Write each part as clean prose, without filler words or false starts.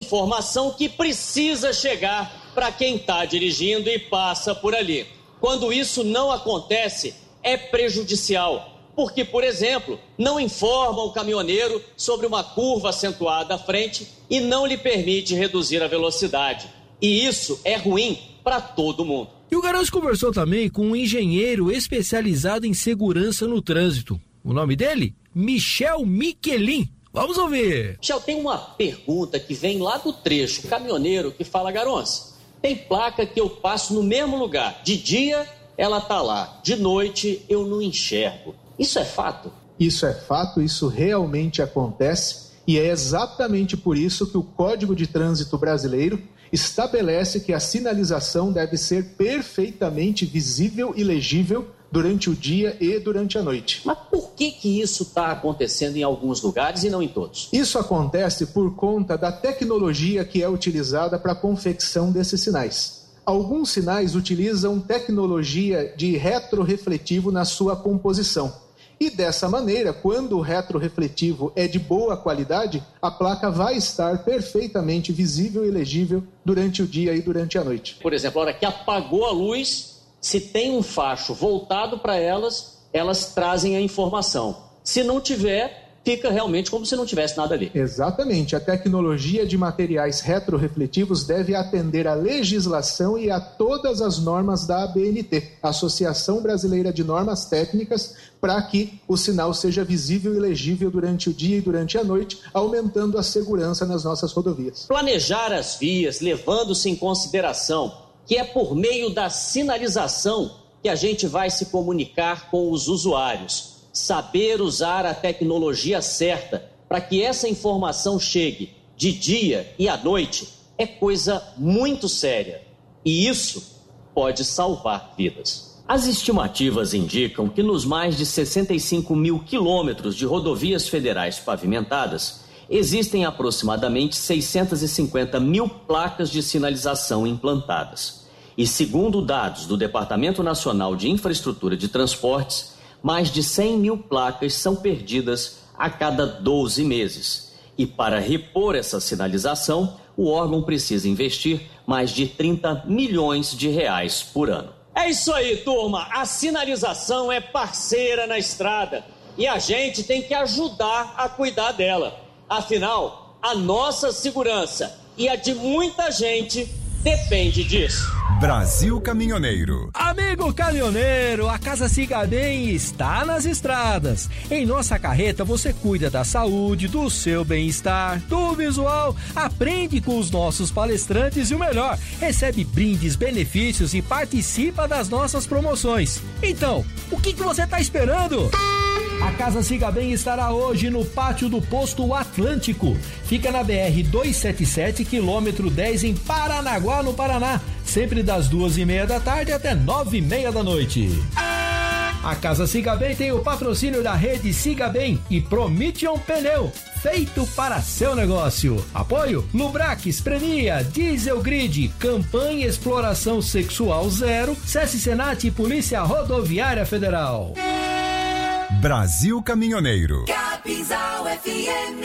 informação que precisa chegar para quem está dirigindo e passa por ali. Quando isso não acontece, é prejudicial, porque, por exemplo, não informa o caminhoneiro sobre uma curva acentuada à frente e não lhe permite reduzir a velocidade. E isso é ruim para todo mundo. E o Garões conversou também com um engenheiro especializado em segurança no trânsito. O nome dele? Michel Michelin. Vamos ouvir. Michel, tem uma pergunta que vem lá do trecho. O caminhoneiro que fala: Garões, tem placa que eu passo no mesmo lugar. De dia, ela tá lá. De noite, eu não enxergo. Isso é fato? Isso é fato, isso realmente acontece. E é exatamente por isso que o Código de Trânsito Brasileiro estabelece que a sinalização deve ser perfeitamente visível e legível durante o dia e durante a noite. Mas por que isso está acontecendo em alguns lugares e não em todos? Isso acontece por conta da tecnologia que é utilizada para a confecção desses sinais. Alguns sinais utilizam tecnologia de retrorefletivo na sua composição. E dessa maneira, quando o retrorefletivo é de boa qualidade, a placa vai estar perfeitamente visível e legível durante o dia e durante a noite. Por exemplo, a hora que apagou a luz, se tem um facho voltado para elas, elas trazem a informação. Se não tiver, fica realmente como se não tivesse nada ali. Exatamente. A tecnologia de materiais retrorefletivos deve atender à legislação e a todas as normas da ABNT, Associação Brasileira de Normas Técnicas, para que o sinal seja visível e legível durante o dia e durante a noite, aumentando a segurança nas nossas rodovias. Planejar as vias, levando-se em consideração que é por meio da sinalização que a gente vai se comunicar com os usuários. Saber usar a tecnologia certa para que essa informação chegue de dia e à noite é coisa muito séria. E isso pode salvar vidas. As estimativas indicam que nos mais de 65 mil quilômetros de rodovias federais pavimentadas, existem aproximadamente 650 mil placas de sinalização implantadas. E segundo dados do Departamento Nacional de Infraestrutura de Transportes, mais de 100 mil placas são perdidas a cada 12 meses. E para repor essa sinalização, o órgão precisa investir mais de 30 milhões de reais por ano. É isso aí, turma. A sinalização é parceira na estrada e a gente tem que ajudar a cuidar dela. Afinal, a nossa segurança e a de muita gente depende disso. Brasil Caminhoneiro. Amigo caminhoneiro, a Casa Siga Bem está nas estradas. Em nossa carreta você cuida da saúde, do seu bem-estar, do visual, aprende com os nossos palestrantes e o melhor, recebe brindes, benefícios e participa das nossas promoções. Então, o que você está esperando? A Casa Siga Bem estará hoje no pátio do Posto Atlântico. Fica na BR-277, quilômetro 10, em Paranaguá, no Paraná. Sempre das 2h30 da tarde até 9h30 da noite. A Casa Siga Bem tem o patrocínio da rede Siga Bem e Promission Pneu, feito para seu negócio. Apoio Lubrax, Prenia, Diesel Grid, Campanha Exploração Sexual Zero, SESC Senat e Polícia Rodoviária Federal. Brasil Caminhoneiro. Capinzal FM.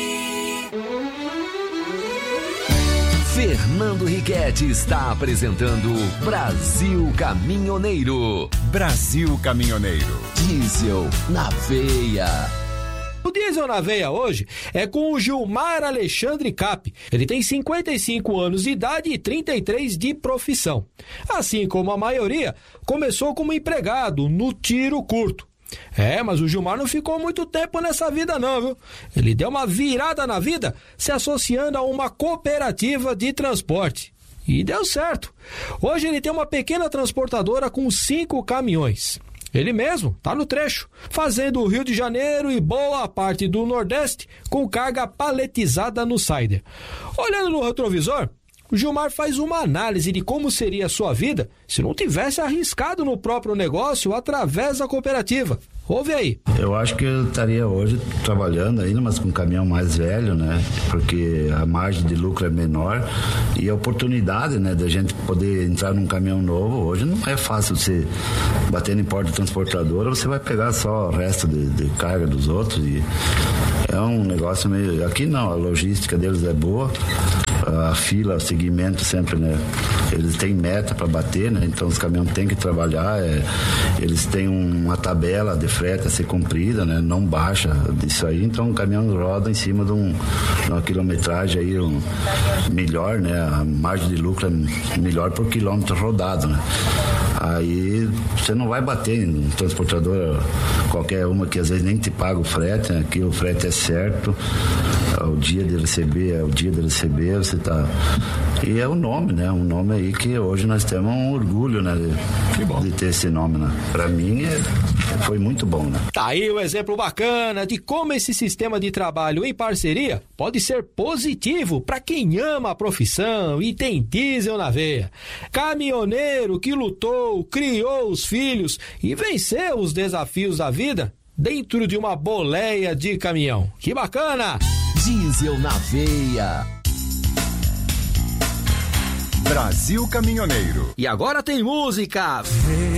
Fernando Riquetti está apresentando Brasil Caminhoneiro. Brasil Caminhoneiro. Diesel na veia. O Diesel na Veia hoje é com o Gilmar Alexandre Cap. Ele tem 55 anos de idade e 33 de profissão. Assim como a maioria, começou como empregado no tiro curto. Mas o Gilmar não ficou muito tempo nessa vida não, viu? Ele deu uma virada na vida se associando a uma cooperativa de transporte. E deu certo. Hoje ele tem uma pequena transportadora com 5 caminhões. Ele mesmo tá no trecho, fazendo o Rio de Janeiro e boa parte do Nordeste com carga paletizada no Sider. Olhando no retrovisor, o Gilmar faz uma análise de como seria a sua vida se não tivesse arriscado no próprio negócio através da cooperativa. Ouve aí. Eu acho que eu estaria hoje trabalhando ainda, mas com um caminhão mais velho, né? Porque a margem de lucro é menor e a oportunidade, né, da gente poder entrar num caminhão novo, hoje não é fácil você bater em porta transportadora, você vai pegar só o resto de carga dos outros e É um negócio meio... Aqui não, a logística deles é boa, a fila, o segmento sempre, né? Eles têm meta para bater, né? Então os caminhões têm que trabalhar, eles têm uma tabela de frete a ser cumprida, né? Não baixa disso aí, então o caminhão roda em cima de uma quilometragem aí melhor, né? A margem de lucro é melhor por quilômetro rodado, né? Aí você não vai bater em transportadora qualquer uma que às vezes nem te paga o frete, né? Aqui o frete é certo, o dia de receber, você tá... E é o nome, né? Um nome aí que hoje nós temos um orgulho, né? De ter esse nome, né? Pra mim foi muito bom, né? Tá aí um exemplo bacana de como esse sistema de trabalho em parceria pode ser positivo para quem ama a profissão e tem diesel na veia. Caminhoneiro que lutou, criou os filhos e venceu os desafios da vida dentro de uma boleia de caminhão. Que bacana! Diesel na veia. Brasil Caminhoneiro. E agora tem música.